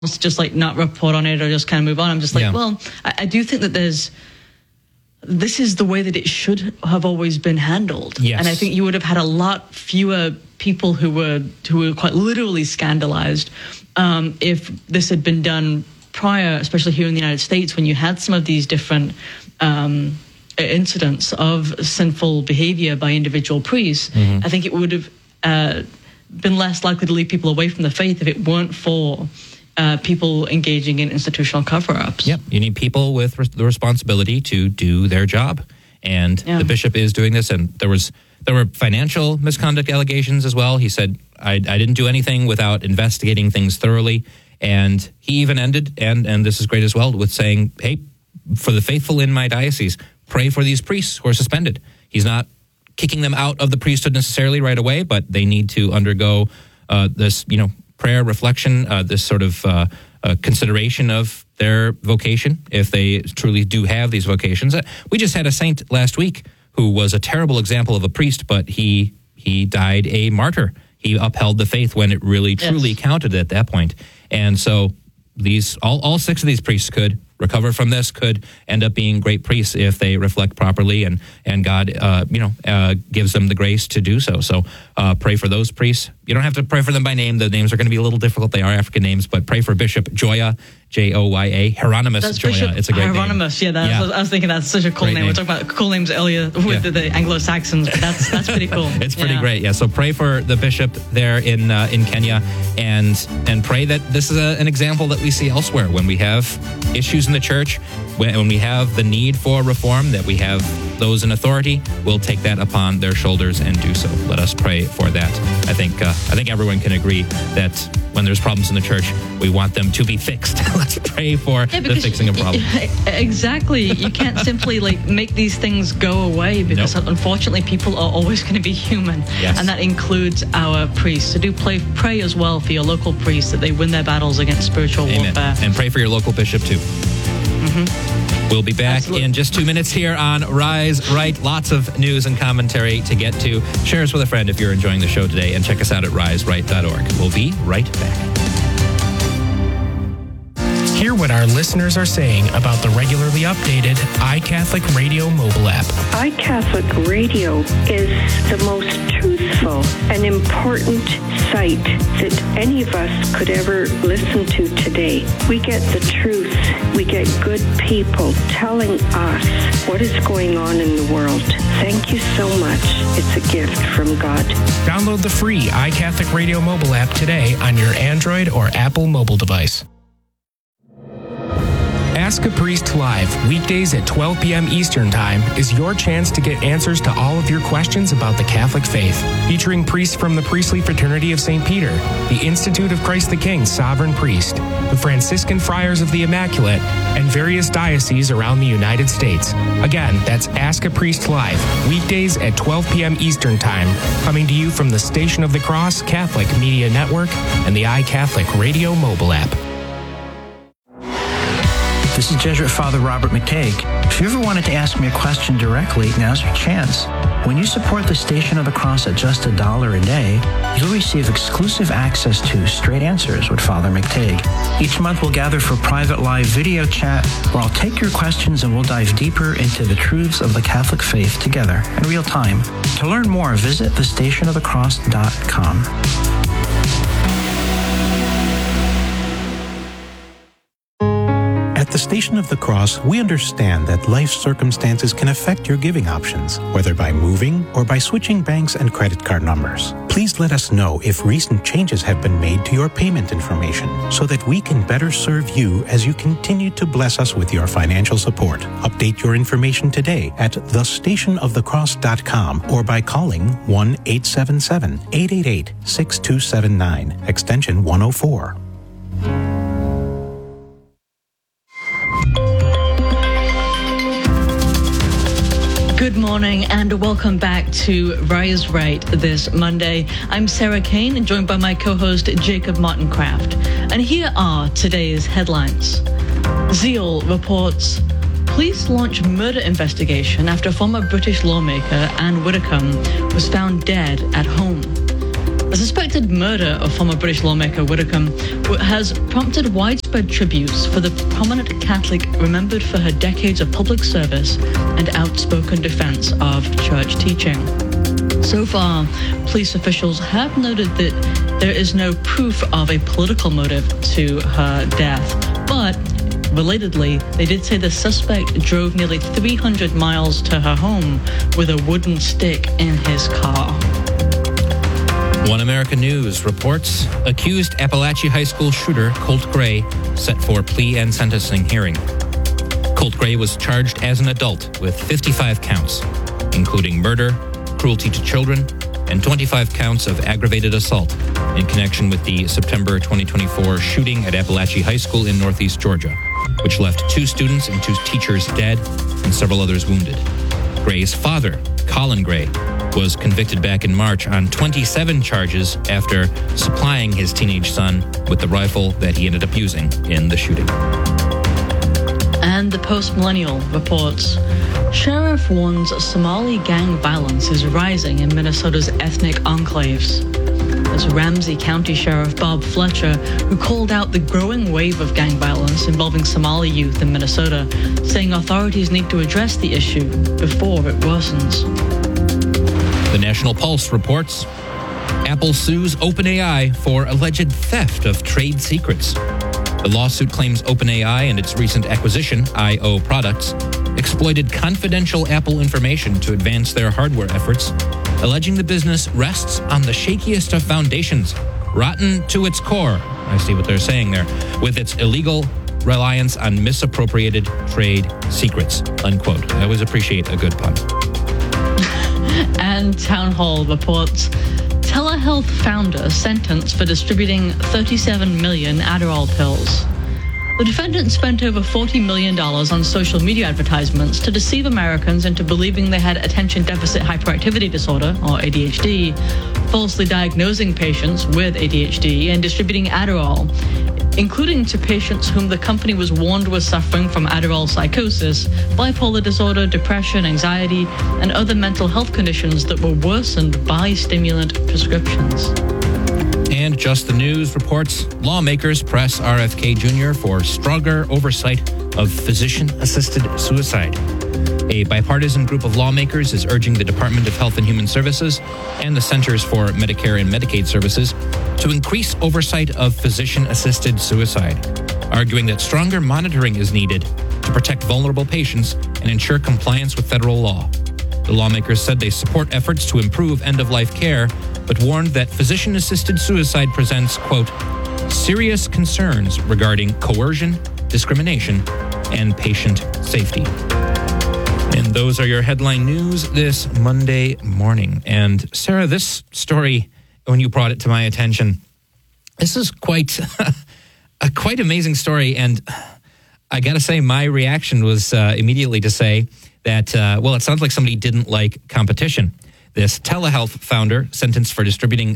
just like not report on it or just kind of move on. I'm just like, well, I do think that this is the way that it should have always been handled. Yes. And I think you would have had a lot fewer people who were quite literally scandalized if this had been done prior, especially here in the United States, when you had some of these different incidents of sinful behavior by individual priests. I think it would have been less likely to lead people away from the faith if it weren't for people engaging in institutional cover-ups. Yep, you need people with the responsibility to do their job. And the bishop is doing this, and there were financial misconduct allegations as well. He said, I didn't do anything without investigating things thoroughly. And he even ended, and this is great as well, with saying, hey, for the faithful in my diocese, pray for these priests who are suspended. He's not kicking them out of the priesthood necessarily right away, but they need to undergo this, prayer, reflection, this sort of consideration of their vocation, if they truly do have these vocations. We just had a saint last week who was a terrible example of a priest, but he died a martyr. He upheld the faith when it really, truly counted at that point. And so all 6 of these priests could recover from this, could end up being great priests if they reflect properly and God, gives them the grace to do so. So pray for those priests. You don't have to pray for them by name. The names are going to be a little difficult. They are African names, but pray for Bishop Joya, Joya, Hieronymus that's Joya. Bishop it's a great Hieronymus, name. I was thinking that's such a cool name. We talked about cool names earlier with the Anglo-Saxons, but that's pretty cool. It's pretty great, So pray for the bishop there in Kenya and pray that this is an example that we see elsewhere when we have issues in the church, when we have the need for reform, that we have those in authority will take that upon their shoulders and do so. Let us pray for that. I think everyone can agree that when there's problems in the church, we want them to be fixed. Let's pray for the fixing of problems. Exactly. You can't simply make these things go away because unfortunately people are always going to be human. Yes. And that includes our priests. So do pray as well for your local priests that they win their battles against spiritual warfare. And pray for your local bishop too. We'll be back in just 2 minutes here on Rise Right. Lots of news and commentary to get to. Share us with a friend if you're enjoying the show today, and check us out at riseright.org. We'll be right back. Hear what our listeners are saying about the regularly updated iCatholic Radio mobile app. iCatholic Radio is the most truthful and important site that any of us could ever listen to today. We get the truth. We get good people telling us what is going on in the world. Thank you so much. It's a gift from God. Download the free iCatholic Radio mobile app today on your Android or Apple mobile device. Ask a Priest Live, weekdays at 12 p.m. Eastern Time, is your chance to get answers to all of your questions about the Catholic faith. Featuring priests from the Priestly Fraternity of St. Peter, the Institute of Christ the King Sovereign Priest, the Franciscan Friars of the Immaculate, and various dioceses around the United States. Again, that's Ask a Priest Live, weekdays at 12 p.m. Eastern Time, coming to you from the Station of the Cross Catholic Media Network and the iCatholic Radio mobile app. This is Jesuit Father Robert McTague. If you ever wanted to ask me a question directly, now's your chance. When you support the Station of the Cross at just $1 a day, you'll receive exclusive access to Straight Answers with Father McTague. Each month we'll gather for private live video chat where I'll take your questions and we'll dive deeper into the truths of the Catholic faith together in real time. To learn more, visit thestationofthecross.com. At the Station of the Cross, we understand that life circumstances can affect your giving options, whether by moving or by switching banks and credit card numbers. Please let us know if recent changes have been made to your payment information so that we can better serve you as you continue to bless us with your financial support. Update your information today at thestationofthecross.com or by calling 1-877-888-6279, extension 104. Good morning and welcome back to Rise Right this Monday. I'm Sarah Kane and joined by my co-host Jacob Martincraft. And here are today's headlines. Zeal reports police launch murder investigation after former British lawmaker Anne Widdecombe was found dead at home. The suspected murder of former British lawmaker Widdicombe has prompted widespread tributes for the prominent Catholic remembered for her decades of public service and outspoken defense of church teaching. So far, police officials have noted that there is no proof of a political motive to her death, but relatedly, they did say the suspect drove nearly 300 miles to her home with a wooden stick in his car. One American News reports accused Appalachia High School shooter Colt Gray set for plea and sentencing hearing. Colt Gray was charged as an adult with 55 counts, including murder, cruelty to children, and 25 counts of aggravated assault in connection with the September 2024 shooting at Appalachia High School in Northeast Georgia, which left 2 students and 2 teachers dead and several others wounded. Gray's father, Colin Gray, was convicted back in March on 27 charges after supplying his teenage son with the rifle that he ended up using in the shooting. And the Post-Millennial reports, Sheriff warns Somali gang violence is rising in Minnesota's ethnic enclaves. As Ramsey County Sheriff Bob Fletcher, who called out the growing wave of gang violence involving Somali youth in Minnesota, saying authorities need to address the issue before it worsens. The National Pulse reports, Apple sues OpenAI for alleged theft of trade secrets. The lawsuit claims OpenAI and its recent acquisition, I.O. Products, exploited confidential Apple information to advance their hardware efforts, alleging the business rests on the shakiest of foundations, rotten to its core. I see what they're saying there, with its illegal reliance on misappropriated trade secrets, unquote. I always appreciate a good pun. And Town Hall reports, telehealth founder sentenced for distributing 37 million Adderall pills. The defendant spent over $40 million on social media advertisements to deceive Americans into believing they had attention deficit hyperactivity disorder, or ADHD, falsely diagnosing patients with ADHD and distributing Adderall, including to patients whom the company was warned were suffering from Adderall psychosis, bipolar disorder, depression, anxiety, and other mental health conditions that were worsened by stimulant prescriptions. And Just the News reports, lawmakers press RFK Jr. for stronger oversight of physician-assisted suicide. A bipartisan group of lawmakers is urging the Department of Health and Human Services and the Centers for Medicare and Medicaid Services to increase oversight of physician-assisted suicide, arguing that stronger monitoring is needed to protect vulnerable patients and ensure compliance with federal law. The lawmakers said they support efforts to improve end-of-life care, but warned that physician-assisted suicide presents, quote, serious concerns regarding coercion, discrimination, and patient safety. And those are your headline news this Monday morning. And Sarah, this story, when you brought it to my attention, this is quite a quite amazing story. And I got to say, my reaction was immediately to say that, well, it sounds like somebody didn't like competition. This telehealth founder sentenced for distributing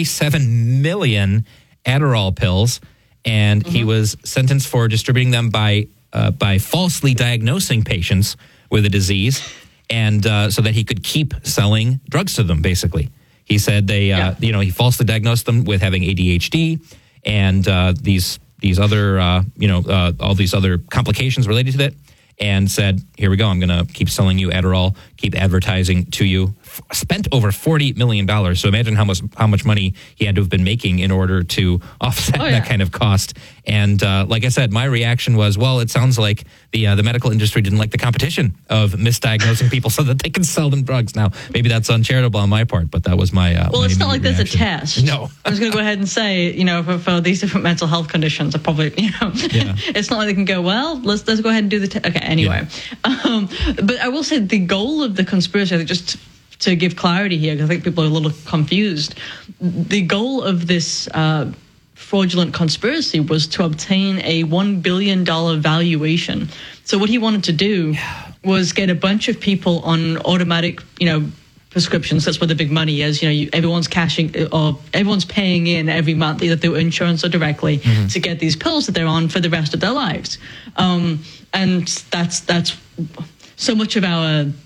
37 million Adderall pills, and he was sentenced for distributing them by falsely diagnosing patients with a disease, and so that he could keep selling drugs to them, basically. He said he falsely diagnosed them with having ADHD and these other, all these other complications related to that, and said, here we go, I'm going to keep selling you Adderall, keep advertising to you. Spent over $40 million. So imagine how much money he had to have been making in order to offset that kind of cost. And like I said, my reaction was, well, it sounds like the medical industry didn't like the competition of misdiagnosing people so that they can sell them drugs. Now, maybe that's uncharitable on my part, but that was my well, it's not like reaction. There's a test. No. I was going to go ahead and say, for these different mental health conditions, are probably, it's not like they can go, well, let's go ahead and do the test. Okay, anyway. Yeah. But I will say the goal of the conspiracy, just to give clarity here, because I think people are a little confused, the goal of this fraudulent conspiracy was to obtain a $1 billion valuation. So what he wanted to do was get a bunch of people on automatic, prescriptions. That's where the big money is. Everyone's cashing or everyone's paying in every month, either through insurance or directly, to get these pills that they're on for the rest of their lives. And that's so much of our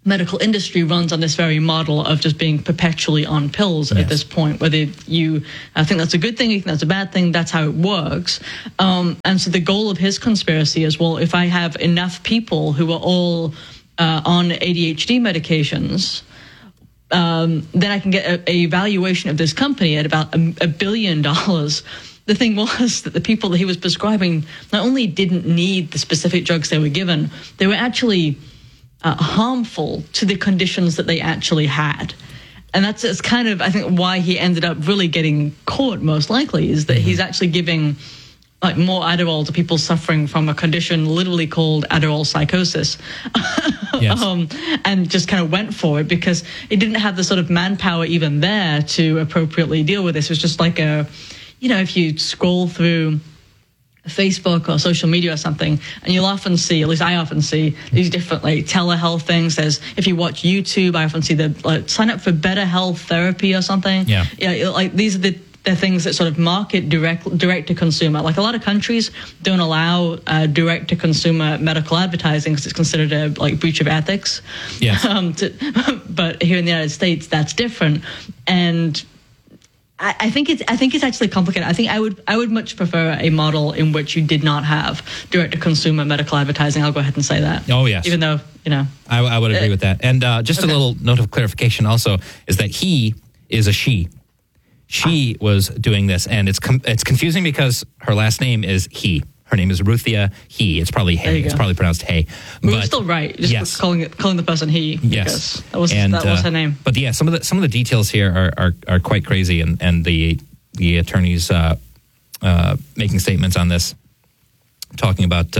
medical industry runs on this very model of just being perpetually on pills at this point. Whether you think that's a good thing, you think that's a bad thing, that's how it works. And so the goal of his conspiracy is, well, if I have enough people who are all on ADHD medications, then I can get a valuation of this company at about $1 billion. The thing was that the people that he was prescribing not only didn't need the specific drugs they were given, they were actually harmful to the conditions that they actually had. And that's kind of, I think, why he ended up really getting caught, most likely, is that he's actually giving like more Adderall to people suffering from a condition literally called Adderall psychosis. Yes. And just kind of went for it because it didn't have the sort of manpower even there to appropriately deal with this. It was just like if you scroll through Facebook or social media or something, and you'll often see, at least I often see, these different like telehealth things. There's, if you watch YouTube, I often see the sign up for better health therapy or something. Yeah, like these are the things that sort of market direct to consumer. Like a lot of countries don't allow direct to consumer medical advertising because it's considered a like breach of ethics. Yes. But here in the United States, that's different. And I think it's actually complicated. I think I would much prefer a model in which you did not have direct to consumer medical advertising. I'll go ahead and say that. Oh yes. Even though I would agree with that. And just a little note of clarification also is that he is a she. She was doing this, and it's confusing because her last name is He. Her name is Ruthia He. It's probably Hay. It's probably pronounced Hay. But we're still right. Just calling the person He. Yes, that was her name. But yeah, some of the details here are quite crazy, and the attorneys making statements on this, talking about.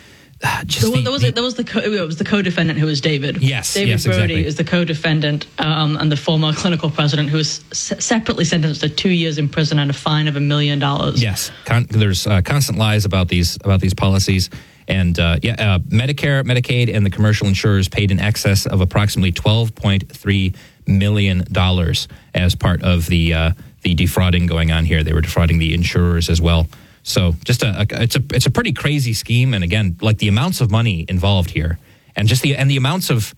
It was the co-defendant who was David. Yes, David Brody exactly. is the co-defendant and the former clinical president who was separately sentenced to 2 years in prison and a fine of $1 million. Yes, there's constant lies about these policies, and Medicare, Medicaid, and the commercial insurers paid in excess of approximately $12.3 million as part of the defrauding going on here. They were defrauding the insurers as well. So just it's a pretty crazy scheme, and again, like the amounts of money involved here, and just the amounts of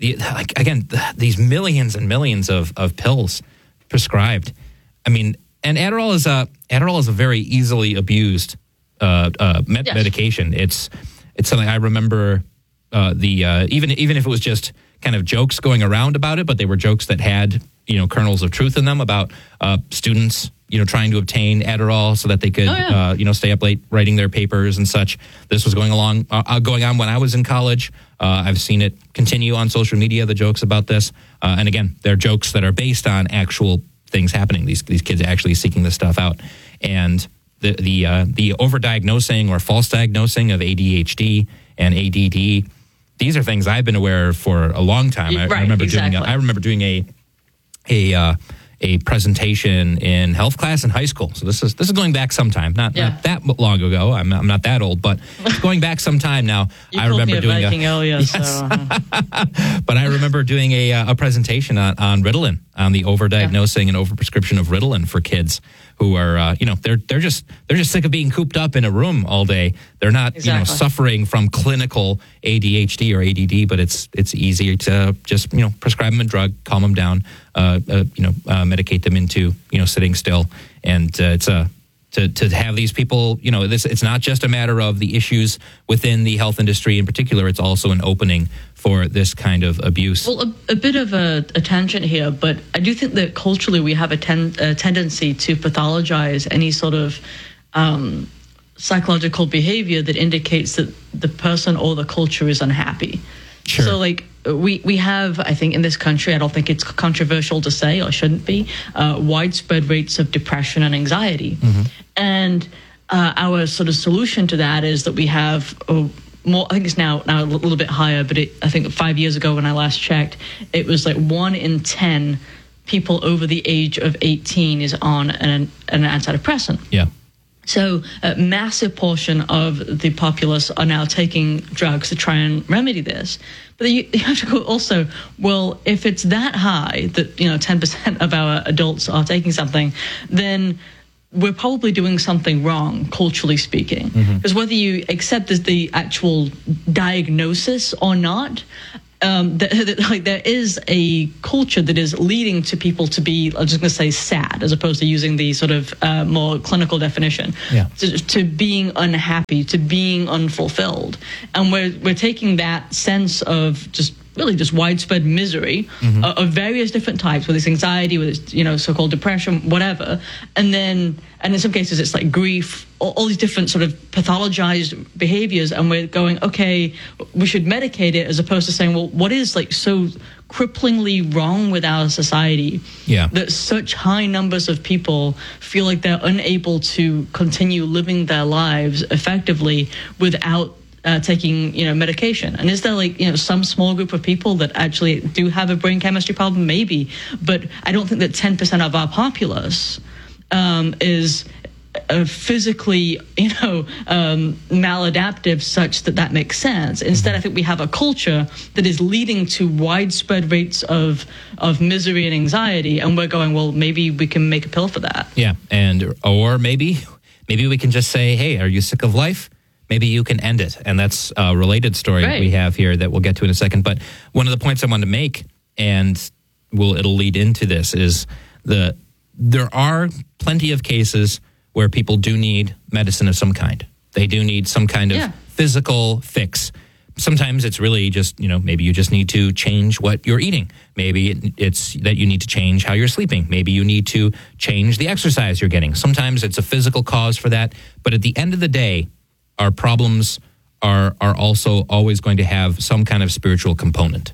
these millions and millions of pills prescribed. I mean, and Adderall is a very easily abused medication. It's something I remember. Even if it was just kind of jokes going around about it, but they were jokes that had kernels of truth in them about students trying to obtain Adderall so that they could stay up late writing their papers and such. This was going on when I was in college. I've seen it continue on social media, the jokes about this, and again, they're jokes that are based on actual things happening. These kids actually seeking this stuff out, and the overdiagnosing or false diagnosing of ADHD and ADD. These are things I've been aware of for a long time. I remember doing a presentation in health class in high school. So this is going back some time, not that long ago. I'm not that old, but it's going back some time now. I remember doing but I remember doing a presentation on Ritalin, on the overdiagnosing and overprescription of Ritalin for kids who are they're just sick of being cooped up in a room all day. They're not suffering from clinical ADHD or ADD, but it's easier to just prescribe them a drug, calm them down, medicate them into sitting still, and to have these people, it's not just a matter of the issues within the health industry in particular. It's also an opening for this kind of abuse. Well, a bit of a tangent here, but I do think that culturally we have a tendency to pathologize any sort of psychological behavior that indicates that the person or the culture is unhappy. Sure. So, we have, I think, in this country, I don't think it's controversial to say, or shouldn't be, widespread rates of depression and anxiety. Mm-hmm. And our sort of solution to that is that we have more, I think it's now a little bit higher, but I think 5 years ago when I last checked, it was like 1 in 10 people over the age of 18 is on an antidepressant. Yeah. So a massive portion of the populace are now taking drugs to try and remedy this. But you have to go also, well, if it's that high that 10% of our adults are taking something, then we're probably doing something wrong, culturally speaking. Because whether you accept as the actual diagnosis or not, there is a culture that is leading to people to be, I'm just going to say, sad, as opposed to using the sort of more clinical definition, to being unhappy, to being unfulfilled. And we're taking that sense of just widespread misery of various different types, whether it's anxiety, whether it's, so-called depression, whatever. And in some cases it's like grief, all these different sort of pathologized behaviors. And we're going, okay, we should medicate it, as opposed to saying, well, what is like so cripplingly wrong with our society that such high numbers of people feel like they're unable to continue living their lives effectively without taking, medication? And is there some small group of people that actually do have a brain chemistry problem? Maybe, but I don't think that 10% of our populace is physically, maladaptive such that makes sense. Instead, I think we have a culture that is leading to widespread rates of misery and anxiety, and we're going, well, maybe we can make a pill for that. Yeah, or maybe we can just say, hey, are you sick of life? Maybe you can end it. And that's a related story that we have here that we'll get to in a second. But one of the points I wanted to make, and it'll lead into this, is there are plenty of cases where people do need medicine of some kind. They do need some kind of physical fix. Sometimes it's really just, maybe you just need to change what you're eating. Maybe it's that you need to change how you're sleeping. Maybe you need to change the exercise you're getting. Sometimes it's a physical cause for that. But at the end of the day, our problems are also always going to have some kind of spiritual component.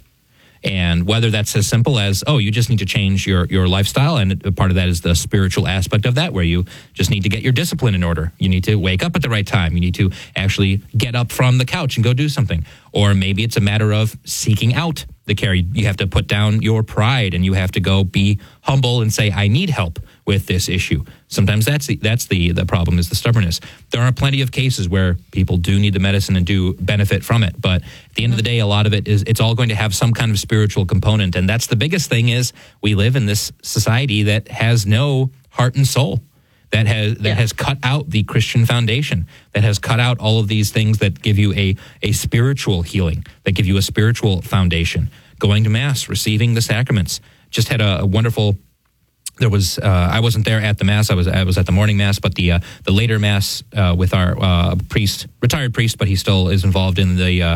And whether that's as simple as, you just need to change your lifestyle, and a part of that is the spiritual aspect of that, where you just need to get your discipline in order. You need to wake up at the right time. You need to actually get up from the couch and go do something. Or maybe it's a matter of seeking out the care. You have to put down your pride, and you have to go be humble and say, I need help with this issue. Sometimes that's the problem, is the stubbornness. There are plenty of cases where people do need the medicine and do benefit from it. But at the end of the day, a lot of it's all going to have some kind of spiritual component. And that's the biggest thing, is we live in this society that has no heart and soul, that has cut out the Christian foundation, that has cut out all of these things that give you a spiritual healing, that give you a spiritual foundation. Going to Mass, receiving the sacraments. Just had a wonderful... There was I wasn't there at the Mass. I was at the morning Mass, but the later Mass with our priest, retired priest, but he still is involved in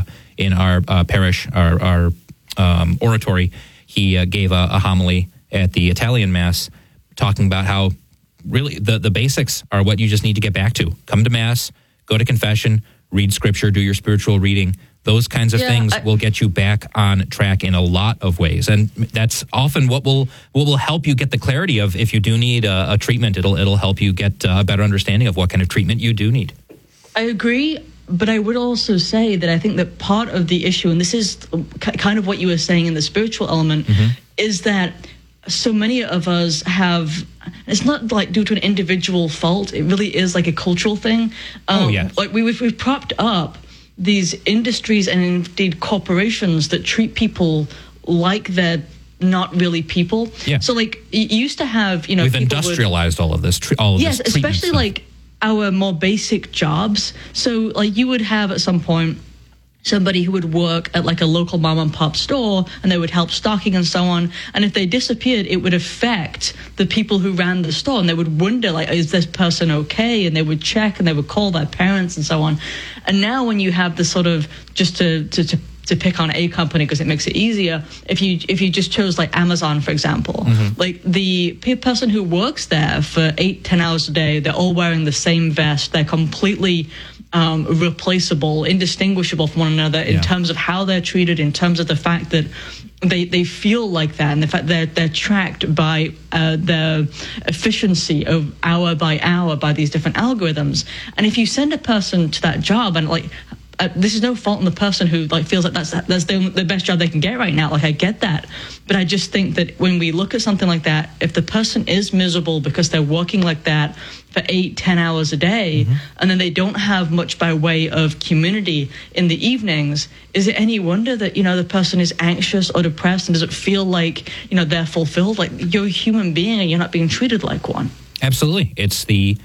our parish, our oratory. He gave a homily at the Italian Mass, talking about how really the basics are what you just need to get back to. Come to Mass, go to confession, read Scripture, do your spiritual reading. Those kinds of things will get you back on track in a lot of ways. And that's often what will help you get the clarity of, if you do need a treatment, it'll help you get a better understanding of what kind of treatment you do need. I agree, but I would also say that I think that part of the issue, and this is kind of what you were saying in the spiritual element, is that so many of us have, it's not like due to an individual fault, it really is like a cultural thing. Like we've propped up these industries and indeed corporations that treat people like they're not really people. Yeah. So like you used to have, we've industrialized all of this. Yes, especially like our more basic jobs. So like you would have at some point somebody who would work at like a local mom and pop store, and they would help stocking and so on. And if they disappeared, it would affect the people who ran the store, and they would wonder, like, is this person okay? And they would check, and they would call their parents and so on. And now when you have this sort of, just to pick on a company because it makes it easier, if you just chose like Amazon, for example, like the person who works there for 8-10 hours a day, they're all wearing the same vest, they're completely replaceable, indistinguishable from one another in terms of how they're treated, in terms of the fact that they feel like that, and the fact they're tracked by the efficiency of hour by hour by these different algorithms. And if you send a person to that job, and like this is no fault in the person who like feels like that's the best job they can get right now. Like I get that, but I just think that when we look at something like that, if the person is miserable because they're working like that for 8-10 hours a day, and then they don't have much by way of community in the evenings, is it any wonder that the person is anxious or depressed, and does it feel like they're fulfilled? Like you're a human being and you're not being treated like one. Absolutely, it's the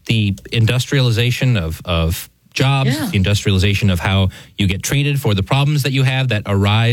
industrialization of jobs, the industrialization of how you get treated for the problems that you have that arise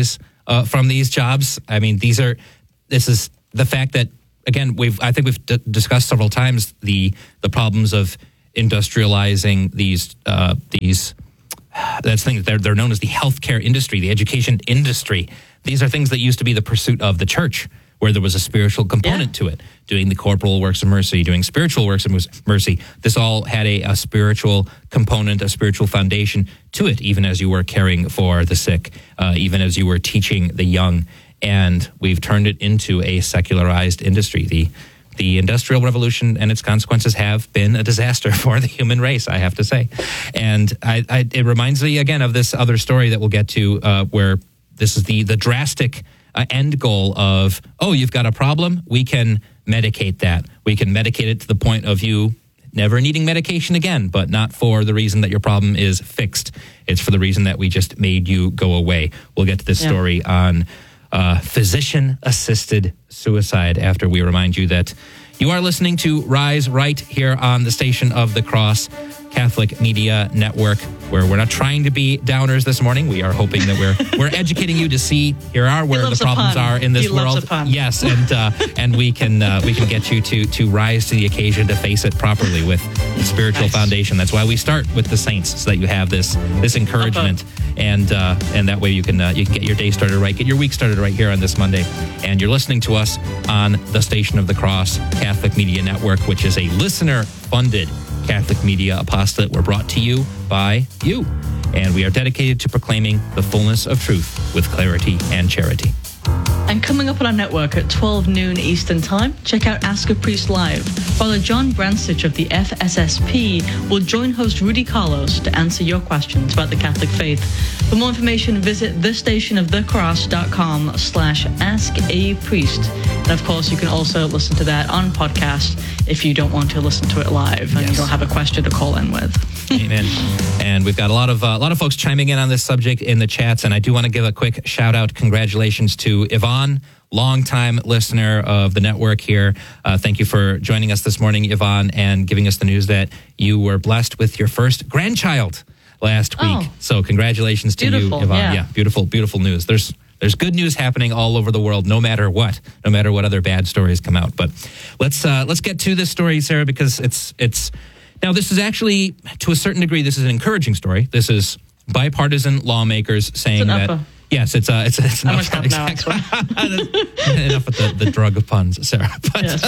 from these jobs. I mean, this is the fact that, again, I think we've discussed several times the problems of industrializing these that's things they're known as the healthcare industry, the education industry. These are things that used to be the pursuit of the church, where there was a spiritual component to it, doing the corporal works of mercy, doing spiritual works of mercy. This all had a spiritual component, a spiritual foundation to it, even as you were caring for the sick, even as you were teaching the young. And we've turned it into a secularized industry. The Industrial Revolution and its consequences have been a disaster for the human race, I have to say. And it reminds me, again, of this other story that we'll get to, where this is the drastic end goal of, you've got a problem, we can medicate that. We can medicate it to the point of you never needing medication again, but not for the reason that your problem is fixed. It's for the reason that we just made you go away. We'll get to this story on physician-assisted suicide after we remind you that you are listening to Rise Right here on the Station of the Cross Catholic Media Network, where we're not trying to be downers this morning. We are hoping that we're educating you to see where the problems are in this world. Yes, and we can get you to rise to the occasion, to face it properly with spiritual foundation. That's why we start with the saints, so that you have this encouragement, and that way you can get your day started right, get your week started right here on this Monday. And you're listening to us on the Station of the Cross Catholic Media Network, which is a listener-funded Catholic media apostolate. We're brought to you by you, and we are dedicated to proclaiming the fullness of truth with clarity and charity. And coming up on our network at 12 noon Eastern Time, check out Ask a Priest Live. Father John Bransich of the FSSP will join host Rudy Carlos to answer your questions about the Catholic faith. For more information, visit thestationofthecross.com/askapriest. And of course, you can also listen to that on podcast if you don't want to listen to it live and you don't have a question to call in with. Amen. And we've got a lot of folks chiming in on this subject in the chats, and I do want to give a quick shout out, congratulations to Yvonne, longtime listener of the network here. Thank you for joining us this morning, Yvonne, and giving us the news that you were blessed with your first grandchild last week. So congratulations to you, Yvonne. Yeah, beautiful news. There's good news happening all over the world, no matter what other bad stories come out. But let's get to this story, Sarah, because it's now, this is actually, to a certain degree, this is an encouraging story. This is bipartisan lawmakers saying that. Yes, it's enough. Exactly. Enough with the drug of puns, Sarah. But,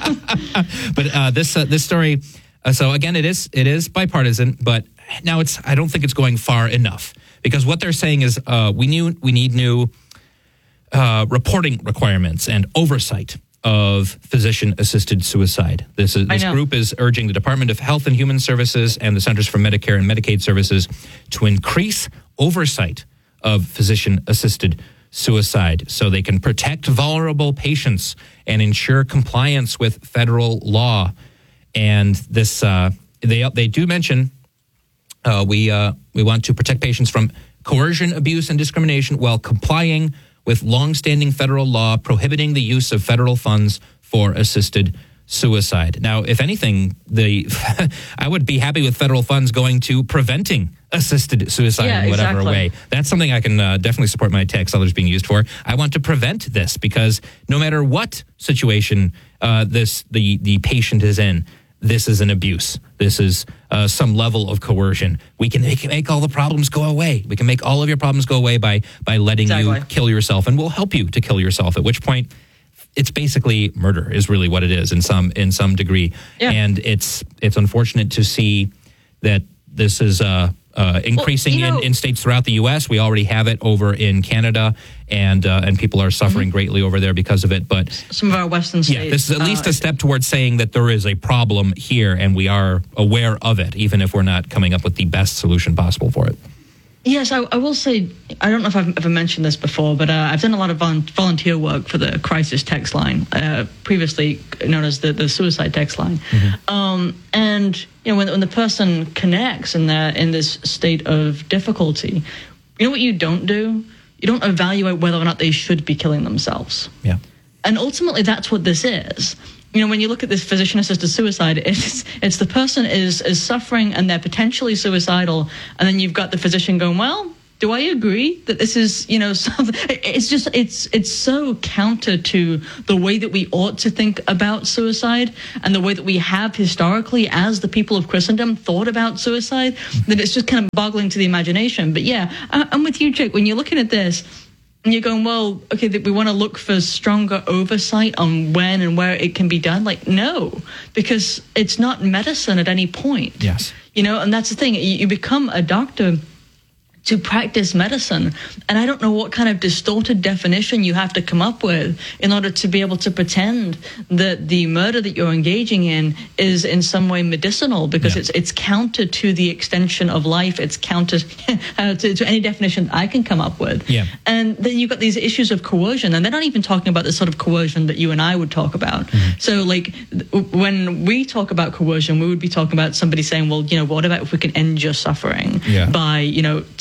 but this story. So again, it is bipartisan, but now I don't think it's going far enough, because what they're saying is we need new reporting requirements and oversight of physician-assisted suicide. This group is urging the Department of Health and Human Services and the Centers for Medicare and Medicaid Services to increase oversight of physician-assisted suicide so they can protect vulnerable patients and ensure compliance with federal law. And this, they do mention we want to protect patients from coercion, abuse, and discrimination while complying with longstanding federal law prohibiting the use of federal funds for assisted suicide. Now, if anything, I would be happy with federal funds going to preventing assisted suicide in whatever way. That's something I can definitely support my tax dollars being used for. I want to prevent this, because no matter what situation the patient is in, this is an abuse. This is some level of coercion. We can make all the problems go away. We can make all of your problems go away by letting you kill yourself, and we'll help you to kill yourself, at which point it's basically murder is really what it is in some degree. Yeah. And it's unfortunate to see that this is increasing in states throughout the U.S. We already have it over in Canada, and people are suffering greatly over there because of it. But some of our Western states. Yeah, this is at least a step towards saying that there is a problem here, and we are aware of it, even if we're not coming up with the best solution possible for it. Yes, I will say, I don't know if I've ever mentioned this before, but I've done a lot of volunteer work for the crisis text line, previously known as the suicide text line. Mm-hmm. And when the person connects in this state of difficulty, you know what you don't do? You don't evaluate whether or not they should be killing themselves. Yeah. And ultimately, that's what this is. When you look at this physician-assisted suicide, it's the person is suffering and they're potentially suicidal, and then you've got the physician going, well, do I agree that this is, something? It's so counter to the way that we ought to think about suicide and the way that we have historically as the people of Christendom thought about suicide, that it's just kind of boggling to the imagination. But yeah, I'm with you, Jake. When you're looking at this and you're going, well, okay, we want to look for stronger oversight on when and where it can be done. Like, no, because it's not medicine at any point. Yes. And that's the thing. You become a doctor to practice medicine. And I don't know what kind of distorted definition you have to come up with in order to be able to pretend that the murder that you're engaging in is in some way medicinal, because it's counter to the extension of life. It's counter to any definition I can come up with. Yeah. And then you've got these issues of coercion, and they're not even talking about the sort of coercion that you and I would talk about. Mm-hmm. So like when we talk about coercion, we would be talking about somebody saying, well, what about if we can end your suffering by,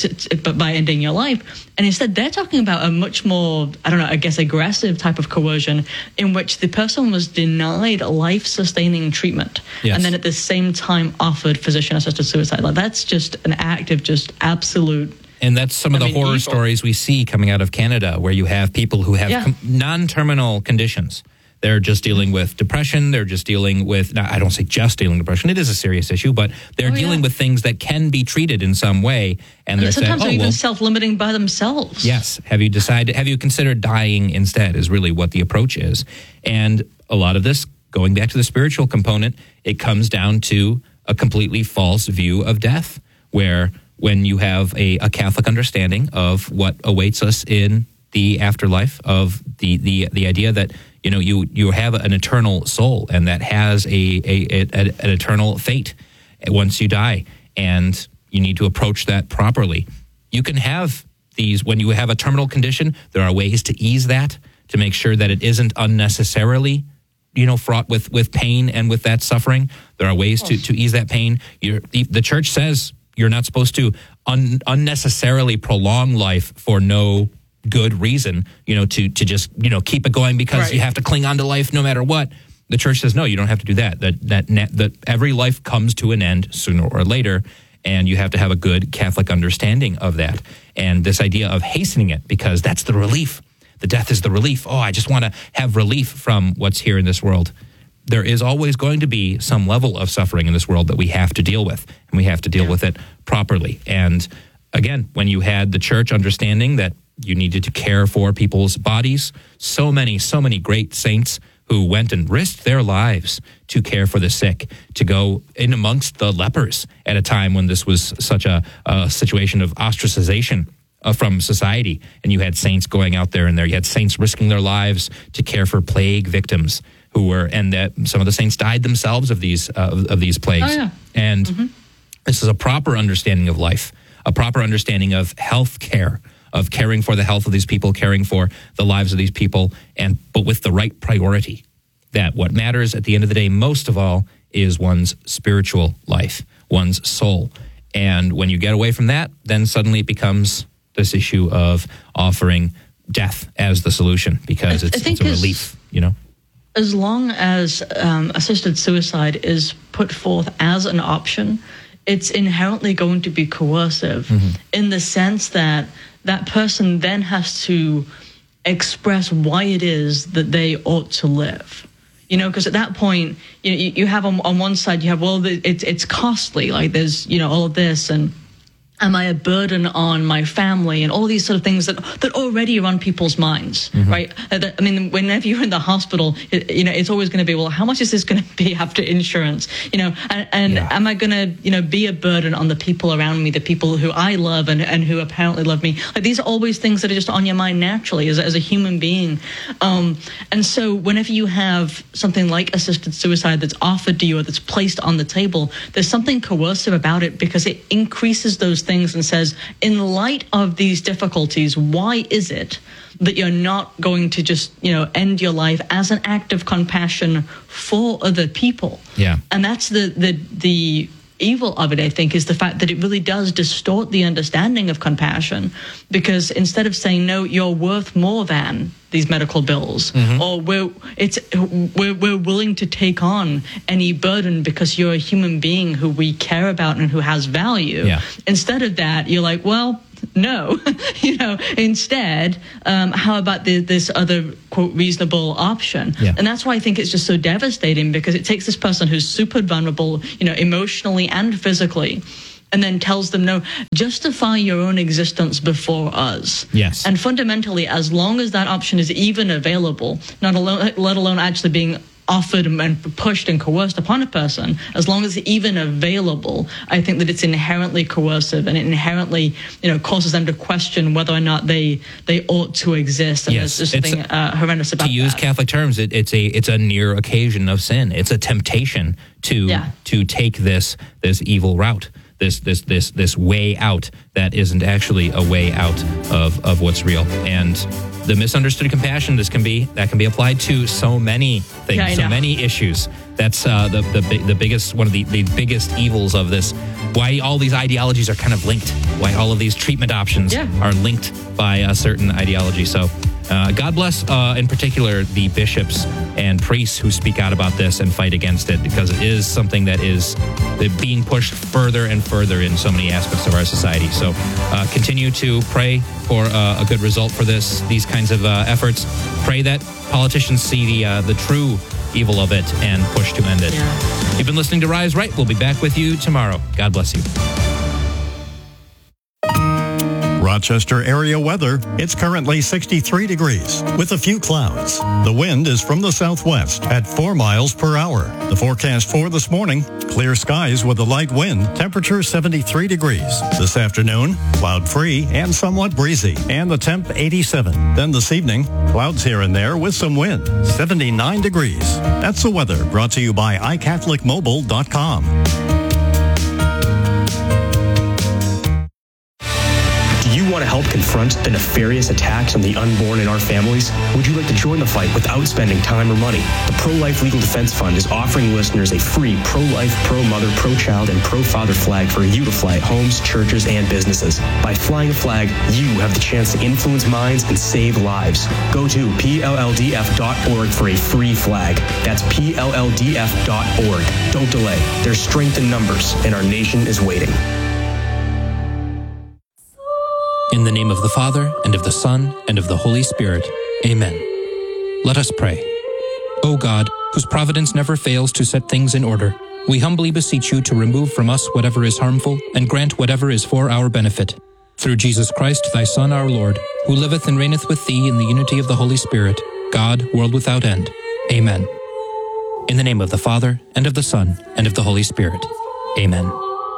by ending your life? And instead, they're talking about a much more, aggressive type of coercion in which the person was denied life-sustaining treatment, and then at the same time offered physician-assisted suicide. Like, that's just an act of just absolute. And that's some of the horror evil stories we see coming out of Canada, where you have people who have non-terminal conditions. They're just dealing with depression. They're just dealing with, I don't say just dealing with depression. It is a serious issue, but they're dealing with things that can be treated in some way. And they're sometimes saying, they're even self-limiting by themselves. Yes. Have you considered dying instead is really what the approach is. And a lot of this, going back to the spiritual component, it comes down to a completely false view of death, where when you have a Catholic understanding of what awaits us in the afterlife, of the idea that you have an eternal soul, and that has an eternal fate once you die, and you need to approach that properly. You can have these, when you have a terminal condition, there are ways to ease that, to make sure that it isn't unnecessarily fraught with pain and with that suffering. There are ways to ease that pain. The church says you're not supposed to unnecessarily prolong life for no good reason, to just, keep it going because you have to cling on to life no matter what. The church says, no, you don't have to do that. That every life comes to an end sooner or later, and you have to have a good Catholic understanding of that. And this idea of hastening it, because that's the relief. The death is the relief. Oh, I just want to have relief from what's here in this world. There is always going to be some level of suffering in this world that we have to deal with, and we have to deal with it properly. And again, when you had the church understanding that you needed to care for people's bodies, so many great saints who went and risked their lives to care for the sick, to go in amongst the lepers at a time when this was such a situation of ostracization from society. And you had saints going out there, and you had saints risking their lives to care for plague victims and that some of the saints died themselves of these plagues. And this is a proper understanding of life, a proper understanding of health care, of caring for the health of these people, caring for the lives of these people, but with the right priority. That what matters at the end of the day, most of all, is one's spiritual life, one's soul. And when you get away from that, then suddenly it becomes this issue of offering death as the solution, because it's a relief, As long as assisted suicide is put forth as an option, it's inherently going to be coercive, in the sense that that person then has to express why it is that they ought to live. Because at that point, you have on one side, you have, well, it's costly, like there's, all of this, and am I a burden on my family, and all these sort of things that already are on people's minds, right? I mean, whenever you're in the hospital, it's always going to be, well, how much is this going to be after insurance? And am I going to, be a burden on the people around me, the people who I love and who apparently love me? Like, these are always things that are just on your mind naturally as a human being. And so whenever you have something like assisted suicide that's offered to you or that's placed on the table, there's something coercive about it, because it increases those things and says, in light of these difficulties, why is it that you're not going to just, end your life as an act of compassion for other people? Yeah. And that's the evil of it, I think, is the fact that it really does distort the understanding of compassion, because instead of saying, no, you're worth more than these medical bills, or we're willing to take on any burden because you're a human being who we care about and who has value. Yeah. Instead of that, you're like, well, no. Instead, how about this other, quote, reasonable option? Yeah. And that's why I think it's just so devastating, because it takes this person who's super vulnerable, emotionally and physically, and then tells them, no, justify your own existence before us. Yes. And fundamentally, as long as that option is even available, let alone actually being offered and pushed and coerced upon a person, as long as it's even available, I think that it's inherently coercive, and it inherently, causes them to question whether or not they ought to exist. And yes, there's something horrendous about that. To use Catholic terms, it's a near occasion of sin. It's a temptation to take this evil route. This way out that isn't actually a way out of what's real. And the misunderstood compassion that can be applied to so many things, so many issues. That's the biggest, one of the biggest evils of this. Why all these ideologies are kind of linked. Why all of these treatment options are linked by a certain ideology. So God bless, in particular, the bishops and priests who speak out about this and fight against it, because it is something that is being pushed further and further in so many aspects of our society. So continue to pray for a good result for these kinds of efforts. Pray that politicians see the true evil of it and push to end it. Yeah. You've been listening to Rise Right. We'll be back with you tomorrow. God bless you. Rochester area weather. It's currently 63 degrees with a few clouds. The wind is from the southwest at 4 miles per hour. The forecast for this morning, clear skies with a light wind, temperature 73 degrees. This afternoon, cloud-free and somewhat breezy, and the temp 87. Then this evening, clouds here and there with some wind, 79 degrees. That's the weather, brought to you by iCatholicMobile.com. Do you want to help confront the nefarious attacks on the unborn in our families? Would you like to join the fight without spending time or money? The Pro-Life Legal Defense Fund is offering listeners a free pro-life, pro-mother, pro-child, and pro-father flag for you to fly at homes, churches, and businesses. By flying a flag, you have the chance to influence minds and save lives. Go to PLLDF.org for a free flag. That's PLLDF.org. Don't delay. There's strength in numbers, and our nation is waiting. In the name of the Father, and of the Son, and of the Holy Spirit. Amen. Let us pray. O God, whose providence never fails to set things in order, we humbly beseech you to remove from us whatever is harmful, and grant whatever is for our benefit. Through Jesus Christ, thy Son, our Lord, who liveth and reigneth with thee in the unity of the Holy Spirit, God, world without end. Amen. In the name of the Father, and of the Son, and of the Holy Spirit. Amen.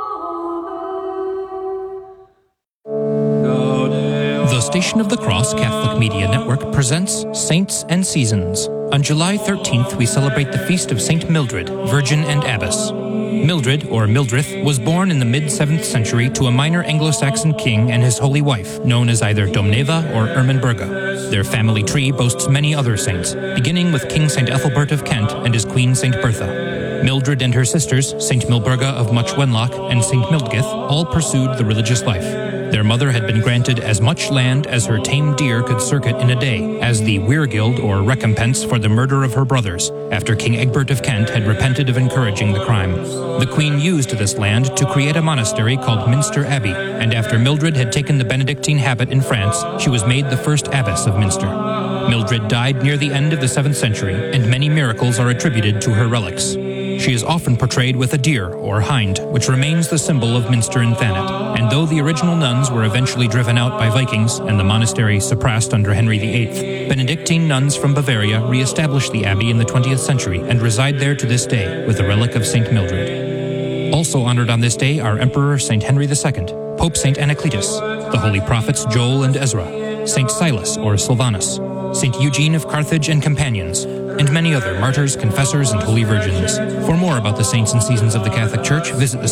The Station of the Cross Catholic Media Network presents Saints and Seasons. On July 13th, we celebrate the feast of Saint Mildred, Virgin and Abbess. Mildred, or Mildreth, was born in the mid-7th century to a minor Anglo-Saxon king and his holy wife, known as either Domneva or Ermenberga. Their family tree boasts many other saints, beginning with King St. Ethelbert of Kent and his queen St. Bertha. Mildred and her sisters, St. Milburga of Much Wenlock and St. Mildgith, all pursued the religious life. Their mother had been granted as much land as her tame deer could circuit in a day, as the weirgild or recompense for the murder of her brothers, after King Egbert of Kent had repented of encouraging the crime. The queen used this land to create a monastery called Minster Abbey, and after Mildred had taken the Benedictine habit in France, she was made the first abbess of Minster. Mildred died near the end of the 7th century, and many miracles are attributed to her relics. She is often portrayed with a deer, or hind, which remains the symbol of Minster and Thanet. And though the original nuns were eventually driven out by Vikings and the monastery suppressed under Henry VIII, Benedictine nuns from Bavaria re-established the abbey in the 20th century and reside there to this day with the relic of St. Mildred. Also honored on this day are Emperor St. Henry II, Pope St. Anacletus, the holy prophets Joel and Ezra, St. Silas or Silvanus, St. Eugene of Carthage and companions, and many other martyrs, confessors, and holy virgins. For more about the saints and seasons of the Catholic Church, visit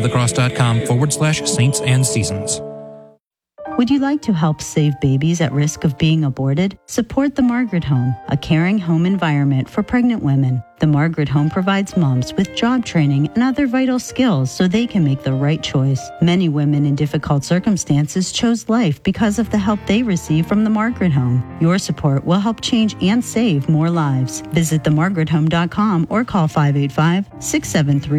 thestationofthecross.com/saints and seasons. Would you like to help save babies at risk of being aborted? Support the Margaret Home, a caring home environment for pregnant women. The Margaret Home provides moms with job training and other vital skills so they can make the right choice. Many women in difficult circumstances chose life because of the help they receive from the Margaret Home. Your support will help change and save more lives. Visit themargarethome.com or call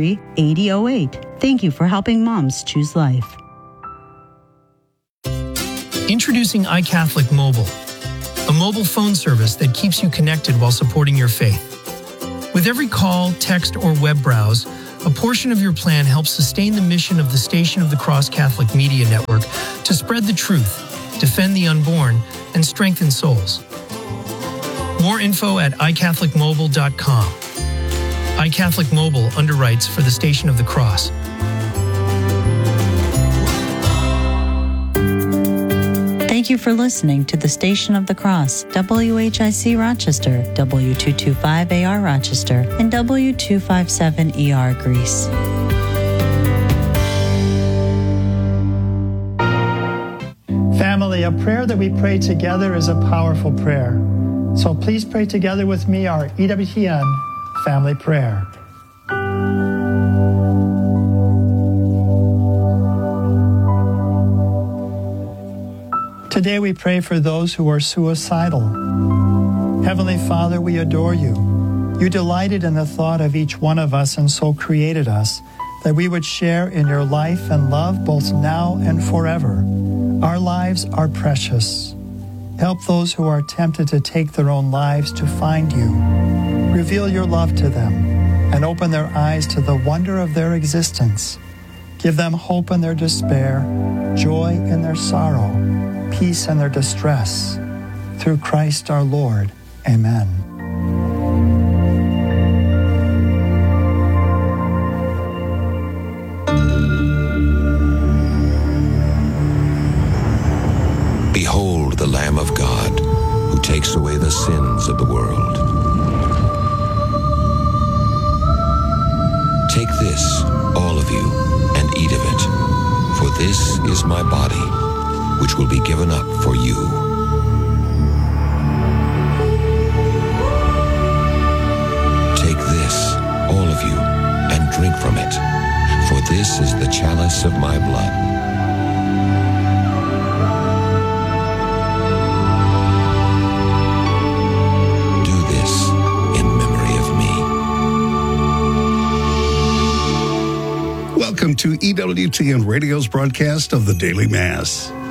585-673-8008. Thank you for helping moms choose life. Introducing iCatholic Mobile, a mobile phone service that keeps you connected while supporting your faith. With every call, text, or web browse, a portion of your plan helps sustain the mission of the Station of the Cross Catholic Media Network to spread the truth, defend the unborn, and strengthen souls. More info at iCatholicMobile.com. iCatholic Mobile underwrites for the Station of the Cross. Thank you for listening to the Station of the Cross, WHIC Rochester, W225AR Rochester, and W257ER Greece. Family, a prayer that we pray together is a powerful prayer. So please pray together with me our EWTN family prayer. Today we pray for those who are suicidal. Heavenly Father, we adore you. You delighted in the thought of each one of us and so created us that we would share in your life and love both now and forever. Our lives are precious. Help those who are tempted to take their own lives to find you. Reveal your love to them and open their eyes to the wonder of their existence. Give them hope in their despair, joy in their sorrow, peace in their distress. Through Christ our Lord. Amen. Behold the Lamb of God, who takes away the sins of the world. Take this, all of you, and eat of it, for this is my body, which will be given up for you. Take this, all of you, and drink from it, for this is the chalice of my blood. Do this in memory of me. Welcome to EWTN Radio's broadcast of the Daily Mass.